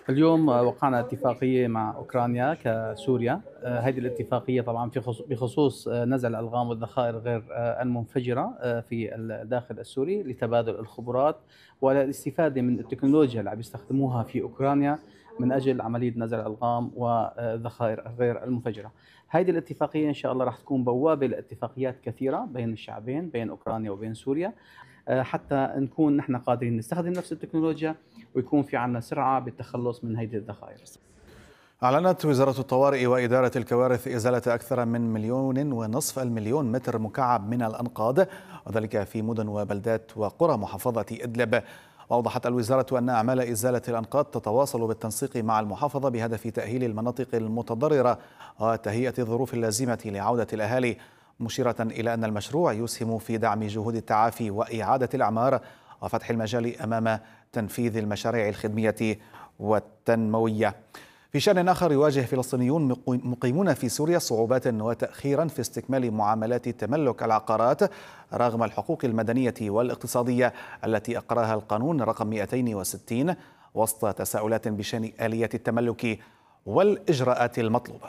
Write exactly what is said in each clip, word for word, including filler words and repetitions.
اليوم وقعنا اتفاقية مع أوكرانيا كسوريا. آه، هذه الاتفاقية طبعا في خص- بخصوص آه، نزع الألغام والذخائر غير آه، المنفجرة آه، في الداخل السوري لتبادل الخبرات والاستفادة من التكنولوجيا اللي عم يستخدموها في أوكرانيا من أجل عملية نزع الألغام والذخائر غير المنفجرة. هذه الاتفاقية إن شاء الله راح تكون بوابة لاتفاقيات كثيرة بين الشعبين، بين أوكرانيا وبين سوريا، آه، حتى نكون نحن قادرين نستخدم نفس التكنولوجيا ويكون في عنا سرعة بالتخلص من هذه الذخائر. أعلنت وزارة الطوارئ وإدارة الكوارث إزالة أكثر من مليون ونصف المليون متر مكعب من الأنقاض، وذلك في مدن وبلدات وقرى محافظة إدلب. وأوضحت الوزارة أن أعمال إزالة الأنقاض تتواصل بالتنسيق مع المحافظة بهدف تأهيل المناطق المتضررة وتهيئة الظروف اللازمة لعودة الأهالي، مشيرة إلى أن المشروع يسهم في دعم جهود التعافي وإعادة الأعمار وفتح المجال أمام تنفيذ المشاريع الخدمية والتنموية. في شأن آخر، يواجه فلسطينيون مقيمون في سوريا صعوبات وتأخيرا في استكمال معاملات تملك العقارات رغم الحقوق المدنية والاقتصادية التي أقراها القانون رقم مئتين وستين، وسط تساؤلات بشأن آلية التملك والإجراءات المطلوبة.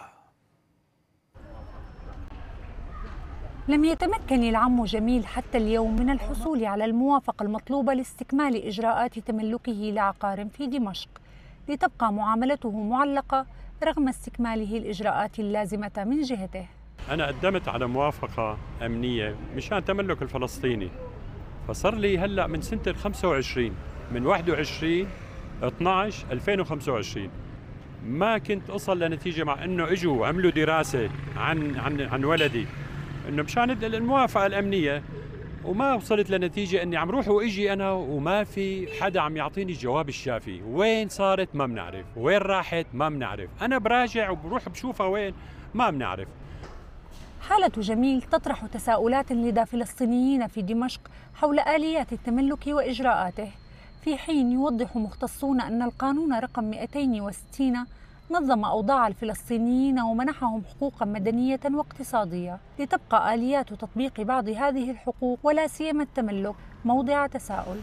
لم يتمكن العم جميل حتى اليوم من الحصول على الموافقة المطلوبة لاستكمال إجراءات تملكه لعقار في دمشق، لتبقى معاملته معلقة رغم استكماله الإجراءات اللازمة من جهته. أنا قدمت على موافقة أمنية مشان تملك الفلسطيني، فصار لي هلأ من سنة الخمسة وعشرين، من واحد وعشرين اثنعش ألفين وخمسة وعشرين ما كنت أصل لنتيجة، مع أنه إجوا وعملوا دراسة عن عن عن ولدي إنه مشان الموافقة الأمنية، وما وصلت لنتيجة إني عم روح وإجي أنا وما في حدا عم يعطيني الجواب الشافي. وين صارت ما بنعرف، وين راحت ما بنعرف، أنا براجع وبروح بشوفها وين ما بنعرف. حالة جميل تطرح تساؤلات لدى فلسطينيين في دمشق حول آليات التملك وإجراءاته، في حين يوضح مختصون أن القانون رقم مئتين وستين نظم أوضاع الفلسطينيين ومنحهم حقوقا مدنية واقتصادية، لتبقى آليات تطبيق بعض هذه الحقوق ولا سيما التملك موضع تساؤل.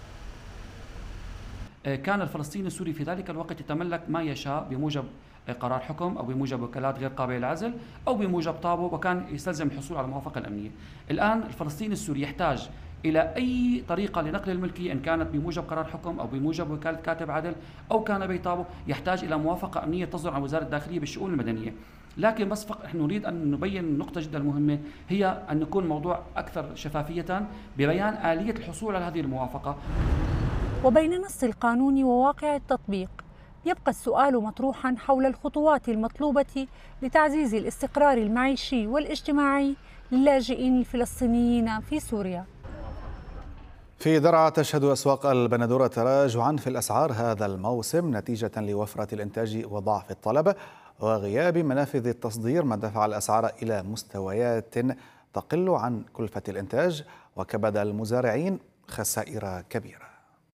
كان الفلسطيني السوري في ذلك الوقت يتملك ما يشاء بموجب قرار حكم أو بموجب وكالات غير قابلة للعزل أو بموجب طابو، وكان يستلزم الحصول على الموافقة الأمنية. الآن الفلسطيني السوري يحتاج إلى أي طريقة لنقل الملكية، إن كانت بموجب قرار حكم أو بموجب وكالة كاتب عدل أو كان بيطابو، يحتاج إلى موافقة أمنية تصدر عن وزارة الداخلية بالشؤون المدنية. لكن بس فقط نحن نريد أن نبين نقطة جدا مهمة، هي أن يكون الموضوع أكثر شفافية ببيان آلية الحصول على هذه الموافقة. وبين نص القانون وواقع التطبيق يبقى السؤال مطروحا حول الخطوات المطلوبة لتعزيز الاستقرار المعيشي والاجتماعي للاجئين الفلسطينيين في سوريا. في درعا تشهد أسواق البندورة تراجعا في الأسعار هذا الموسم نتيجة لوفرة الإنتاج وضعف الطلب وغياب منافذ التصدير، ما دفع الأسعار إلى مستويات تقل عن كلفة الإنتاج وكبد المزارعين خسائر كبيرة.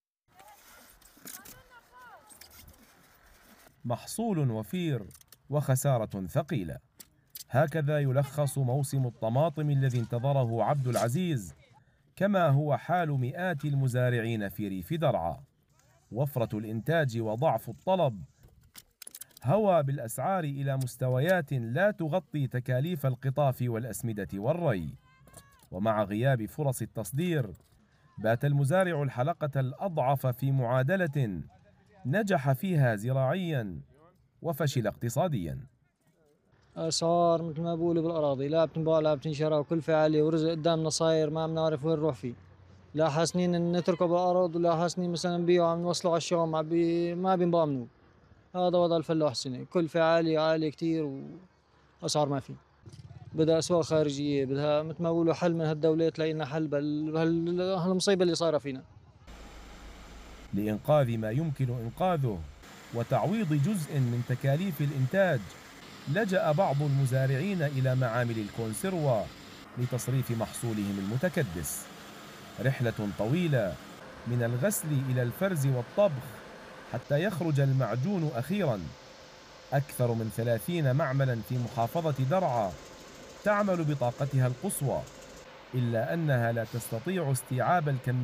محصول وفير وخسارة ثقيلة، هكذا يلخص موسم الطماطم الذي انتظره عبد العزيز، كما هو حال مئات المزارعين في ريف درعا. وفرة الإنتاج وضعف الطلب هوى بالأسعار إلى مستويات لا تغطي تكاليف القطاف والأسمدة والري، ومع غياب فرص التصدير بات المزارع الحلقة الأضعف في معادلة نجح فيها زراعيا وفشل اقتصاديا. أسعار مثل ما بقولوا بالأراضي لا بتنباع لا بتنشرى، وكلفة عالية، ورزق قدامنا صاير ما بنعرف وين نروح فيه. لا حاسنين نتركه بالأرض ولا حاسنين مثلا نبيعه عم نوصله على الشام ما بي ما بينباع منه. هذا وضع الفلاح السنة، كلفة عالية عالية كتير وأسعار ما في. بدها أسواق خارجية، بدها مثل ما بقولوا حل من هالدولة تلاقي لنا حل بهالمصيبة اللي صايرة فينا. لإنقاذ ما يمكن إنقاذه وتعويض جزء من تكاليف الإنتاج لجأ بعض المزارعين إلى معامل الكونسيروا لتصريف محصولهم المتكدس. رحلة طويلة من الغسل إلى الفرز والطبخ حتى يخرج المعجون أخيرا. أكثر من ثلاثين معملا في محافظة درعا تعمل بطاقتها القصوى، إلا أنها لا تستطيع استيعاب الكميات